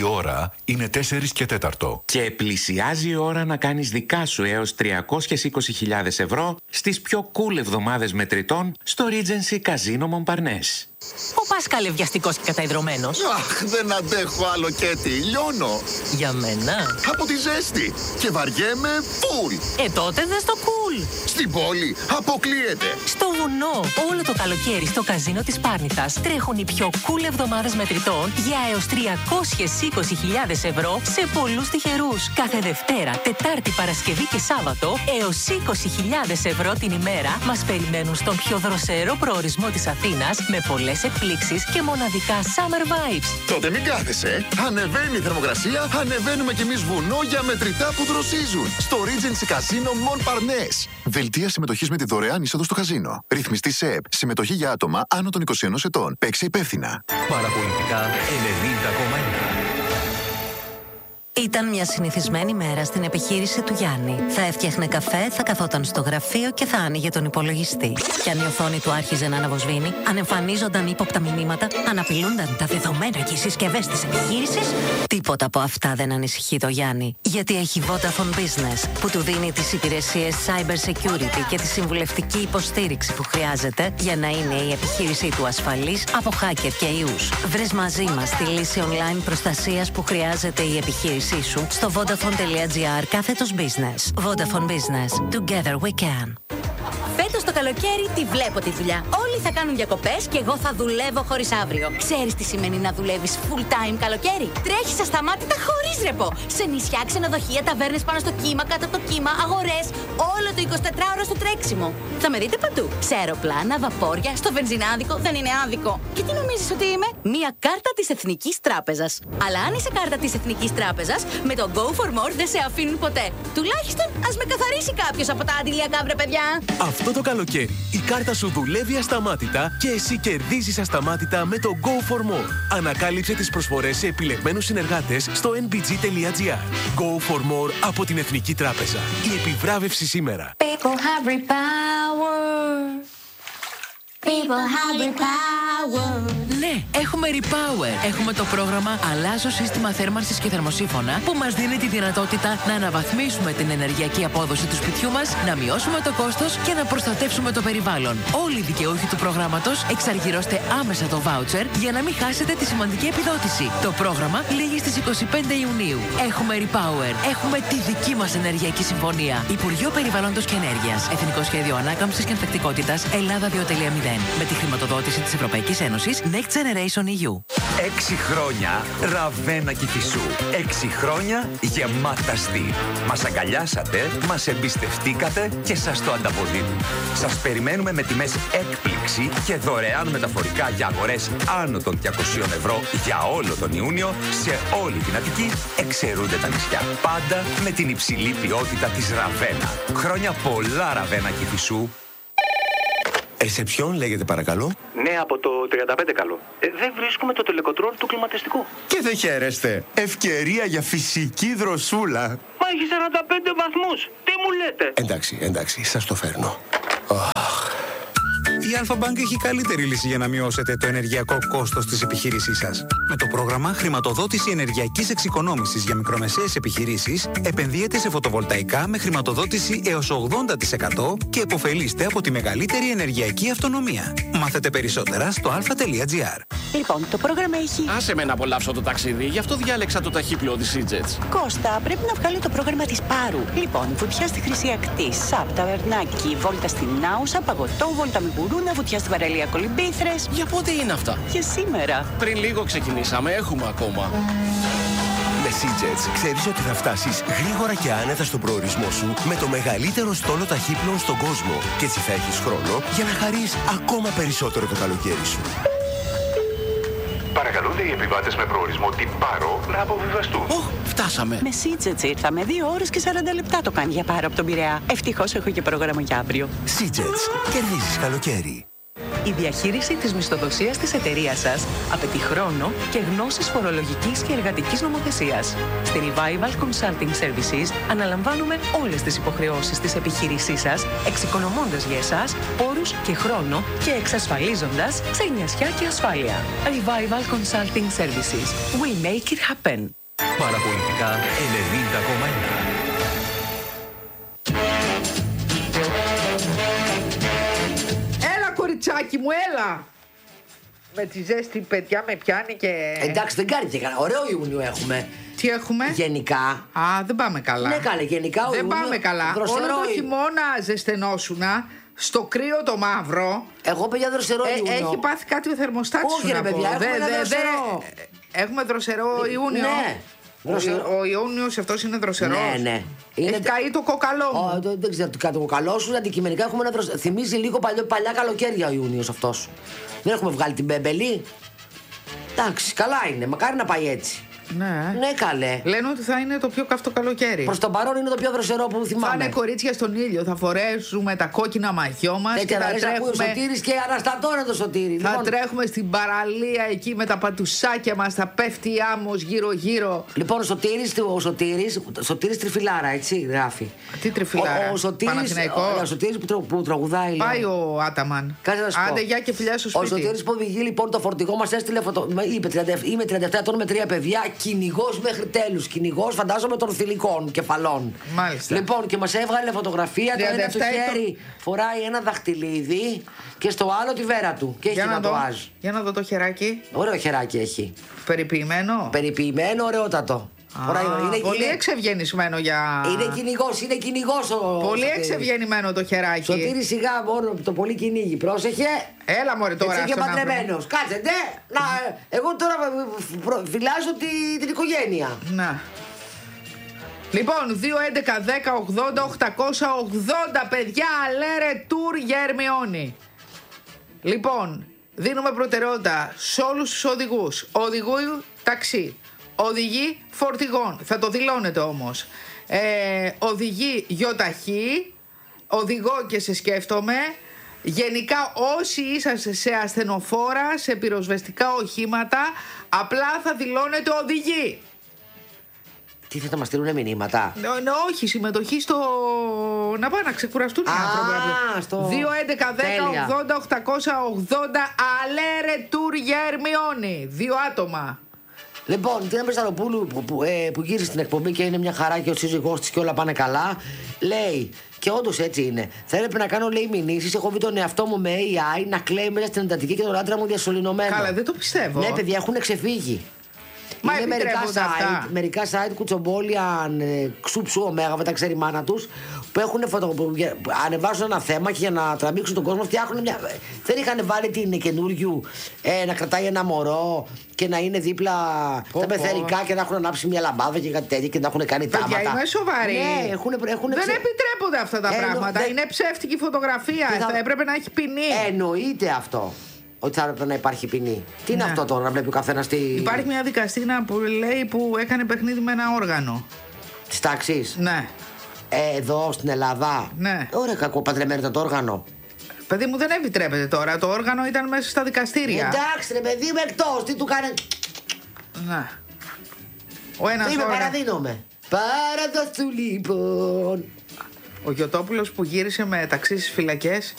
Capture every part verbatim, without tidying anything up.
Η ώρα είναι τέσσερις και τέταρτο. Και πλησιάζει η ώρα να κάνεις δικά σου έως τριακόσιες είκοσι χιλιάδες ευρώ στις πιο cool εβδομάδες μετρητών στο Regency Casino Montparnasse. Ο Πάσκαλε βιαστικός και καταϊδρωμένος. Αχ, δεν αντέχω άλλο, Κέτι. Λιώνω. Για μένα. Από τη ζέστη. Και βαριέμαι φουλ. Ε, τότε δες το cool. Στην πόλη αποκλείεται. Στο βουνό. Όλο το καλοκαίρι στο καζίνο της Πάρνηθας τρέχουν οι πιο cool εβδομάδες μετρητών για έως τριακόσιες είκοσι χιλιάδες ευρώ σε πολλούς τυχερούς. Κάθε Δευτέρα, Τετάρτη, Παρασκευή και Σάββατο έως είκοσι χιλιάδες ευρώ την ημέρα μας περιμένουν στον πιο δροσερό προορισμό της Αθήνας με πολλές εκπλήξεις και μοναδικά summer vibes. Τότε μην κάθεσαι. Ανεβαίνει η θερμοκρασία, ανεβαίνουμε κι εμείς βουνό για μετρητά που δροσίζουν. Στο Regency Casino Montparnasse. Δελτία συμμετοχής με τη δωρεάν είσοδο στο καζίνο. Ρυθμιστή ΣΕΕΠ. Συμμετοχή για άτομα άνω των είκοσι ενός ετών. Παίξε υπεύθυνα. Παραπολιτικά ενενήντα κόμμα ένα. Ήταν μια συνηθισμένη μέρα στην επιχείρηση του Γιάννη. Θα έφτιαχνε καφέ, θα καθόταν στο γραφείο και θα άνοιγε τον υπολογιστή. Κι αν η οθόνη του άρχιζε να αναβοσβήνει, αν εμφανίζονταν ύποπτα μηνύματα, αν απειλούνταν τα δεδομένα και οι συσκευές της επιχείρησης, τίποτα από αυτά δεν ανησυχεί το Γιάννη. Γιατί έχει Vodafone Business, που του δίνει τις υπηρεσίες cyber security και τη συμβουλευτική υποστήριξη που χρειάζεται για να είναι η επιχείρησή του ασφαλής από hacker και ιούς. Βρες μαζί μας τη λύση online προστασίας που χρειάζεται η επιχείρηση σου στο vodafone.gr κάθετος business. Vodafone Business. Together we can. Φέτος το καλοκαίρι τη βλέπω τη δουλειά. Όλοι θα κάνουν διακοπές και εγώ θα δουλεύω χωρίς αύριο. Ξέρεις τι σημαίνει να δουλεύεις full time καλοκαίρι? Τρέχεις ασταμάτητα χωρίς ρεπό. Σε νησιά, ξενοδοχεία, ταβέρνες πάνω στο κύμα, κάτω από το κύμα, αγορές. Όλο το εικοσιτετράωρο στο τρέξιμο. Θα με δείτε παντού. Σε αεροπλάνα, βαπόρια, στο βενζινάδικο. Δεν είναι άδικο. Και τι νομίζεις ότι είμαι? Μία κάρτα της Εθνικής Τράπεζας. Αλλά αν είσαι κάρτα της Εθνικής Τράπεζας, με το Go for More δεν σε αφήνουν ποτέ. Τουλάχιστον ας με καθαρίσει κάποιος από τα αντιλιακά, βρε παιδιά. Αυτό το καλοκαίρι η κάρτα σου δουλεύει ασταμάτητα και εσύ κερδίζεις ασταμάτητα με το Go for More. Ανακάλυψε τις προσφορές σε επιλεγμένους συνεργάτες στο εν μπι τζι τελεία τζι άρ. Go for More από την Εθνική Τράπεζα. Η επιβράβευση σήμερα. People have repower. People have repower. Ναι, έχουμε Repower. Έχουμε το πρόγραμμα Αλλάζω σύστημα θέρμανσης και θερμοσύφωνα που μας δίνει τη δυνατότητα να αναβαθμίσουμε την ενεργειακή απόδοση του σπιτιού μας, να μειώσουμε το κόστος και να προστατεύσουμε το περιβάλλον. Όλοι οι δικαιούχοι του προγράμματος εξαργυρώστε άμεσα το voucher για να μην χάσετε τη σημαντική επιδότηση. Το πρόγραμμα λήγει στις είκοσι πέντε Ιουνίου. Έχουμε Repower. Έχουμε τη δική μας ενεργειακή συμφωνία. Υπουργείο Περιβάλλοντος και Ενέργειας. Εθνικό Σχέδιο Ανάκαμψης και Ανθεκτικότητας Ελλάδα δύο κόμμα μηδέν. Με τη χρηματοδότηση της Ευρωπαϊκής Ένωσης Next Generation ι γιου. Έξι χρόνια Ραβένα Κηφισού. Έξι χρόνια γεμάτα στυλ. Μας αγκαλιάσατε, μας εμπιστευτήκατε και σας το ανταποδίδουμε. Σας περιμένουμε με τιμές έκπληξη και δωρεάν μεταφορικά για αγορές άνω των διακοσίων ευρώ για όλο τον Ιούνιο σε όλη την Αττική. Εξαιρούνται τα νησιά. Πάντα με την υψηλή ποιότητα της Ραβένα. Χρόνια πολλά Ραβένα Κηφισού. Ρεσεψιόν λέγεται παρακαλώ. Ναι, από το τριάντα πέντε καλό. Ε, δεν βρίσκουμε το τελεκοτρόλ του κλιματιστικού. Και δεν χαίρεστε. Ευκαιρία για φυσική δροσούλα. Μα έχει σαράντα πέντε βαθμούς. Τι μου λέτε? Εντάξει, εντάξει, σας το φέρνω. Η Alpha Bank έχει καλύτερη λύση για να μειώσετε το ενεργειακό κόστος της επιχείρησής σας. Με το πρόγραμμα Χρηματοδότηση Ενεργειακής Εξοικονόμησης για μικρομεσαίες επιχειρήσεις, επενδύετε σε φωτοβολταϊκά με χρηματοδότηση έως ογδόντα τοις εκατό και επωφελείστε από τη μεγαλύτερη ενεργειακή αυτονομία. Μάθετε περισσότερα στο alpha.gr. Λοιπόν, το πρόγραμμα έχει... Άσε με να απολαύσω το ταξίδι, γι' αυτό διάλεξα το ταχύπλοο της Seajets. Κώστα, πρέπει να βγάλω το πρόγραμμα της Πάρου. Λοιπόν, βουτιά στη Χρυσή Ακτή, Σαπ, Ταβερνάκι, βόλτα στην Άουσα, παγωτό, βόλτα με γουρούνα, βουτιά στην παραλία Κολυμπήθρες. Για πότε είναι αυτά? Για σήμερα. Πριν λίγο ξεκινήσαμε, έχουμε ακόμα. Με Seajets ξέρεις ότι θα φτάσεις γρήγορα και άνετα στον προορισμό σου με το μεγαλύτερο στόλο ταχύπλων στον κόσμο. Και έτσι θα έχεις χρόνο για να χαρείς ακόμα περισσότερο το καλοκαίρι σου. Παρακαλούνται οι επιβάτες με προορισμό τι Πάρο να αποβιβαστούν. Οχ, φτάσαμε. Με Seajets ήρθαμε. Δύο ώρες και σαράντα λεπτά το κάνει για Πάρο από τον Πειραιά. Ευτυχώς έχω και πρόγραμμα για αύριο. Seajets. Κερδίζεις καλοκαίρι. Η διαχείριση της μισθοδοσίας της εταιρείας σας απαιτεί χρόνο και γνώσεις φορολογικής και εργατικής νομοθεσίας. Στη Revival Consulting Services αναλαμβάνουμε όλες τις υποχρεώσεις της επιχείρησής σας, εξοικονομώντας για εσάς πόρους και χρόνο και εξασφαλίζοντας ξενιασιά και ασφάλεια. Revival Consulting Services. We make it happen. Παραπολιτικά ενενήντα κόμμα ένα. Έλα κοριτσάκι μου, έλα! Με τη ζέστη παιδιά με πιάνει και... Εντάξει, δεν κάνει και καλά. Ωραίο Ιούνιο έχουμε. Τι έχουμε? Γενικά. Α, δεν πάμε καλά. Ναι, καλά, γενικά ο Δεν Ιούνιο, πάμε καλά. δροσερό... Όλο το χειμώνα ζεσθενόσουνα, στο κρύο το μαύρο. Εγώ παιδιά δροσερό ε, Ιούνιο. Έχει πάθει κάτι ο θερμοστάτης. Όχι, ρε παιδιά, έχουμε δε, δροσερό. Δε, έχουμε δροσερό Ιούνιο. Ναι. Ο, ο Ιούνιος αυτός είναι δροσερός. Ναι, ναι. Έχει είναι... καεί το κοκαλό μου. Oh, δεν, δεν ξέρω τι κάνει το κοκαλό σου. Αντικειμενικά έχουμε ένα δροσερό. Θυμίζει λίγο παλιό, παλιά καλοκαίρια ο Ιούνιος αυτός. Δεν έχουμε βγάλει την μπέμπελη. Εντάξει, καλά είναι. Μακάρι να πάει έτσι. Ναι. Ναι, καλέ. Λένε ότι θα είναι το πιο καυτό καλοκαίρι. Προς τον παρόν είναι το πιο δροσερό που θυμάμαι. Θα είναι κορίτσια στον ήλιο. Θα φορέσουμε τα κόκκινα μαγιό μας. Ναι, και θα τρέχουμε. Ο Σωτήρης και αναστατώνε το Σωτήρη. Θα λοιπόν... τρέχουμε στην παραλία εκεί με τα πατουσάκια μας. Θα πέφτει η άμμος γύρω-γύρω. Λοιπόν, ο Σωτήρης, ο Σωτήρης, Σωτήρης Τριφυλάρα, έτσι γράφει. Τι Τριφυλάρα? Ο, ο Σωτήρης, ο, ο Σωτήρης που, τρο, που τραγουδάει. Πάει λέω. Ο Άταμαν. Άντε, γεια και φιλιά στο σπίτι. Ο Σωτήρης που οδηγεί λοιπόν το φορτηγό μας έστειλε φωτο... Είπε είμαι τριάντα επτά ετών με τρία παιδιά, κυνηγός μέχρι τέλους. Κυνηγός φαντάζομαι των θηλυκών κεφαλών. Μάλιστα. Λοιπόν, και μας έβγαλε φωτογραφία. Το ένα του χέρι φοράει ένα δαχτυλίδι και στο άλλο τη βέρα του. Και έχει τατουάζ. Για να δω το χεράκι. Ωραίο χεράκι έχει. Περιποιημένο. Περιποιημένο, ωραιότατο. Α, είναι, πολύ είναι, εξευγενισμένο για... Είναι κυνηγός, είναι κυνηγός ο... Πολύ εξευγενισμένο το χεράκι. Σωτήρη σιγά μόνο το πολύ κυνήγι, πρόσεχε. Έλα μωρέ τώρα. Έτσι και παντρεμένος. Κάτσε, ναι. Να, εγώ τώρα φυλάζω τη, την οικογένεια. Να. Λοιπόν, δύο έντεκα δέκα ογδόντα οκτακόσια ογδόντα παιδιά, αλέρε τουρ για Ερμιόνη. Λοιπόν, δίνουμε προτεραιότητα σε όλους τους οδηγούς. Οδηγού ταξί. Οδηγοί φορτηγών, θα το δηλώνετε όμως. Ε, οδηγοί γιοταχή, οδηγώ και σε σκέφτομαι. Γενικά όσοι είσαστε σε ασθενοφόρα, σε πυροσβεστικά οχήματα, απλά θα δηλώνετε οδηγοί. Τι θα μας στείλουνε μηνύματα? Ναι, ναι, όχι, συμμετοχή στο... Να πάνε να ξεκουραστούν οι άνθρωποι. Στο... δύο έντεκα δέκα ογδόντα οκτακόσια ογδόντα αλέρε τουρ για Ερμιόνη. Δύο άτομα. Λοιπόν, την Μπεσταροπούλου που, που, ε, που γύρισε στην εκπομπή και είναι μια χαρά και ο σύζυγός της και όλα πάνε καλά, λέει, και όντως έτσι είναι, θα έπρεπε να κάνω, λέει, μηνύσεις. Έχω βρει τον εαυτό μου με έι άι να κλαίει μέσα στην εντατική και τον άντρα μου διασωληνωμένο. Καλά, δεν το πιστεύω. Ναι, παιδιά, έχουν ξεφύγει. Μα είναι μερικά site, μερικά site κουτσομπόλια, ξουψού, ωμέγα, δεν τα ξέρει η μάνα τους, που έχουν φωτο, που ανεβάζουν ένα θέμα και για να τραβήξουν τον κόσμο φτιάχνουν μια. Δεν είχαν βάλει την καινούριου ε, να κρατάει ένα μωρό και να είναι δίπλα πω, τα πεθερικά και να έχουν ανάψει μια λαμπάδα και κάτι τέτοιο και να έχουν κάνει τάματα. Παιδιά, είμαι σοβαρή. Ναι, έχουν, έχουν δεν ξε... επιτρέπονται αυτά τα ε, πράγματα. Δε... Είναι ψεύτικη φωτογραφία. Θα... θα έπρεπε να έχει ποινή. Εννοείται αυτό. Ότι θα έπρεπε να υπάρχει ποινή. Τι είναι ναι. αυτό τώρα, να βλέπει ο καθένας τι. Υπάρχει μια δικαστήνα που λέει που έκανε παιχνίδι με ένα όργανο. Τη τάξη. Ναι. Ε, εδώ στην Ελλάδα. Ναι. Ωραία, κακό παντρεμένο το όργανο. Παιδί μου, δεν επιτρέπεται τώρα. Το όργανο ήταν μέσα στα δικαστήρια. Εντάξει, ρε παιδί μου, εκτός. Τι του κάνει. Ναι. Ο ένας Είμαι, όργα... παραδίνομαι. Παραδοθού λοιπόν. Ο Γιωτόπουλος που γύρισε με ταξί στις φυλακές.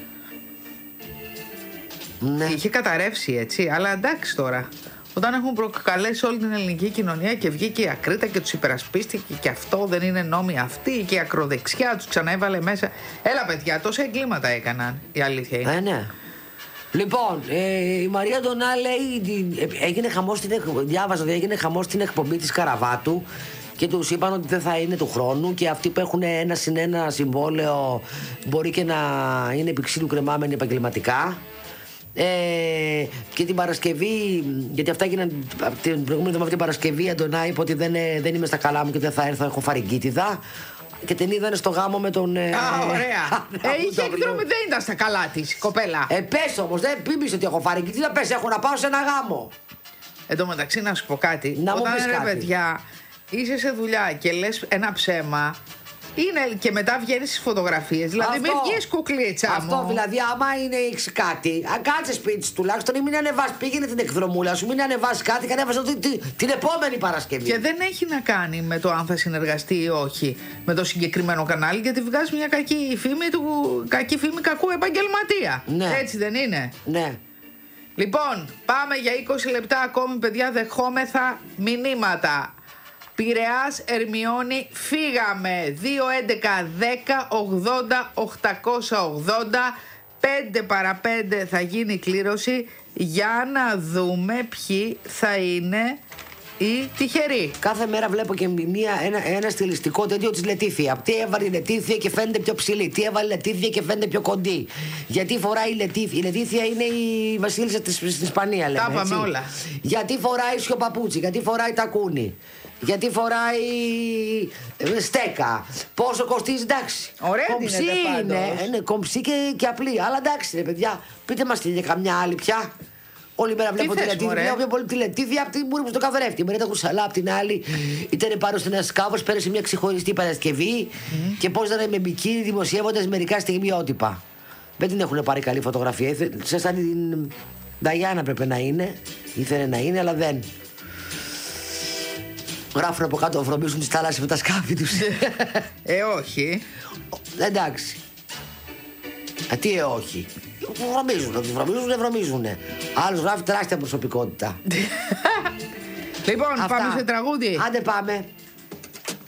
Ναι. Είχε καταρρεύσει έτσι, αλλά εντάξει τώρα. Όταν έχουν προκαλέσει όλη την ελληνική κοινωνία και βγήκε η Ακρίτα και τους υπερασπίστηκε και αυτό δεν είναι νόμοι αυτοί και η ακροδεξιά τους ξαναέβαλε μέσα. Έλα παιδιά, τόσα εγκλήματα έκαναν, η αλήθεια είναι. Ε, ναι. Λοιπόν, ε, η Μαρία Ντονά λέει, έγινε χαμός στην, διάβαζα ότι έγινε χαμός στην εκπομπή της Καραβάτου και τους είπαν ότι δεν θα είναι του χρόνου και αυτοί που έχουν ένα συν ένα συμβόλαιο μπορεί και να είναι επί ξύλου κρεμάμενοι επαγγελματικά. Ε, και την Παρασκευή, γιατί αυτά έγιναν την προηγούμενη εβδομάδα, την Παρασκευή η Αντωνά είπε ότι δεν, δεν είμαι στα καλά μου και δεν θα έρθω, έχω φαρικίτιδα. Και την είδανε στο γάμο με τον. Α, ωραία. ε, είχε εκδρομή, δεν ήταν στα καλά της η κοπέλα. Ε, πες όμως, δεν πεις ότι έχω φαρικίτιδα, πες, έχω να πάω σε ένα γάμο. Εν τω μεταξύ, να σου πω κάτι. Να Όταν μου πεις ρε κάτι. παιδιά, είσαι σε δουλειά και λες ένα ψέμα. Είναι και μετά βγαίνει στις φωτογραφίες. Δηλαδή, μην βγεις κουκλίτσα μου. Αυτό δηλαδή, άμα είναι έχεις κάτι, αν κάτσε σπίτι σου τουλάχιστον ή μην ανεβάσει. Πήγαινε την εκδρομούλα σου, μην ανεβάσει κάτι και ανέβασε την, την, την επόμενη Παρασκευή. Και δεν έχει να κάνει με το αν θα συνεργαστεί ή όχι με το συγκεκριμένο κανάλι, γιατί βγάζει μια κακή φήμη του κακή φήμη κακού επαγγελματία. Ναι. Έτσι δεν είναι? Ναι. Λοιπόν, πάμε για είκοσι λεπτά ακόμη, παιδιά. Δεχόμεθα μηνύματα. Πειραιάς, Ερμιόνη, φύγαμε. Δύο έντεκα δέκα ογδόντα οκτακόσια ογδόντα. Πέντε παρά πέντε θα γίνει η κλήρωση για να δούμε ποιοι θα είναι οι τυχεροί. Κάθε μέρα βλέπω και μια, ένα, ένα στιλιστικό τέτοιο της Λετήθια. Τι έβαλε η Λετήθια και φαίνεται πιο ψηλή. Τι έβαλε η Λετήθια και φαίνεται πιο κοντή. Γιατί φοράει η Λετήθια. Η Λετήθια είναι η βασίλισσα της, στην Ισπανία, λέμε. Τα είπαμε έτσι. όλα. Γιατί φοράει σιωπαπούτσι, γιατί φοράει τακούνι. Γιατί φοράει στέκα. Πόσο κοστίζει, εντάξει. Ωραία, κομψή είναι. Είναι κομψή και, και απλή. Αλλά εντάξει, ρε παιδιά, πείτε μας και καμιά άλλη πια. Όλη μέρα βλέπω τη Λετήθια. Βλέπω πιο πολύ τη Λετήθια από την Μπούρη στο καθρέφτη. Μπορεί να κουσαλά από την άλλη. Ήταν πάνω σε ένα σκάφο, πέρασε μια ξεχωριστή Παρασκευή mm. και πώ να είναι με μπικίνι δημοσιεύοντα μερικά στιγμιότυπα. Δεν την έχουν πάρει καλή φωτογραφία. Σαν την Νταγιάννα πρέπει να είναι. Ήθελε να είναι, αλλά δεν. Γράφουν από κάτω, βρωμίζουν τις θάλασσες με τα σκάφη τους. Ε, όχι. Εντάξει. Α, τι ε, όχι. Βρωμίζουν, τους βρωμίζουν, δεν βρωμίζουν. Άλλος γράφει τεράστια προσωπικότητα. Λοιπόν, αυτά. Πάμε σε τραγούδι. Άντε πάμε.